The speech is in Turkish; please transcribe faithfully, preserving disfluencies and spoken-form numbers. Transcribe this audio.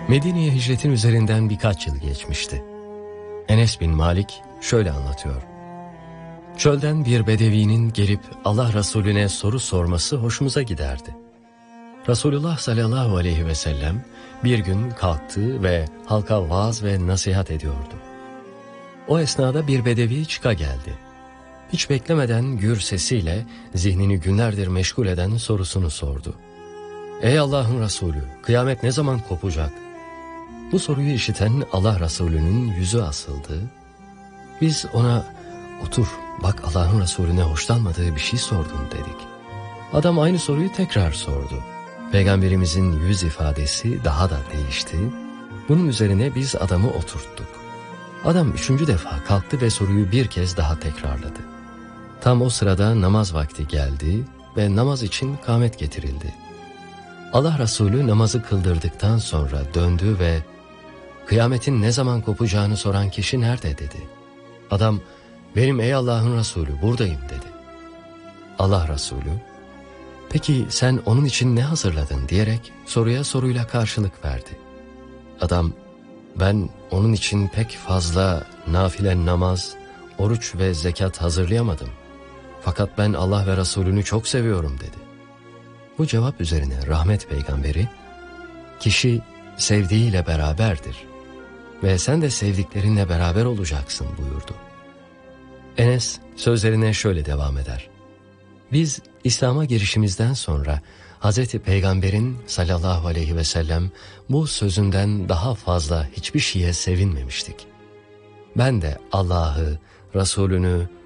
Medine'ye hicretin üzerinden birkaç yıl geçmişti. Enes bin Malik şöyle anlatıyor. Çölden bir bedevinin gelip Allah Resulüne soru sorması hoşumuza giderdi. Resulullah sallallahu aleyhi ve sellem bir gün kalktı ve halka vaaz ve nasihat ediyordu. O esnada bir bedevi çıka geldi. Hiç beklemeden gür sesiyle zihnini günlerdir meşgul eden sorusunu sordu. Ey Allah'ın Resulü, kıyamet ne zaman kopacak? Bu soruyu işiten Allah Resulü'nün yüzü asıldı. Biz ona otur bak Allah'ın Resulüne hoşlanmadığı bir şey sordun dedik. Adam aynı soruyu tekrar sordu. Peygamberimizin yüz ifadesi daha da değişti. Bunun üzerine biz adamı oturttuk. Adam üçüncü defa kalktı ve soruyu bir kez daha tekrarladı. Tam o sırada namaz vakti geldi ve namaz için kâmet getirildi. Allah Resulü namazı kıldırdıktan sonra döndü ve kıyametin ne zaman kopacağını soran kişi nerede dedi. Adam benim ey Allah'ın Resulü buradayım dedi. Allah Resulü peki sen onun için ne hazırladın diyerek soruya soruyla karşılık verdi. Adam ben onun için pek fazla nafile namaz, oruç ve zekat hazırlayamadım. Fakat ben Allah ve Resulünü çok seviyorum dedi. Bu cevap üzerine rahmet peygamberi, kişi sevdiğiyle beraberdir ve sen de sevdiklerinle beraber olacaksın buyurdu. Enes sözlerine şöyle devam eder. Biz İslam'a girişimizden sonra Hazreti Peygamber'in sallallahu aleyhi ve sellem bu sözünden daha fazla hiçbir şeye sevinmemiştik. Ben de Allah'ı, Resulünü